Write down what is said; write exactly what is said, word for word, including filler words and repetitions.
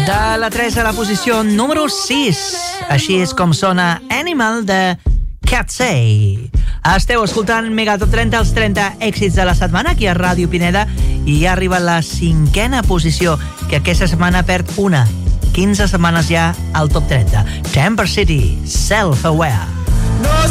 De la tres a la posició número sis. Així és com sona Animal de Catsay. Esteu escoltant Megatop trenta, els trenta èxits de la setmana aquí a Ràdio Pineda, i ja arriba la cinquena posició, que aquesta setmana perd una. quinze setmanes ja al top trenta. Temper City, Self-Aware. No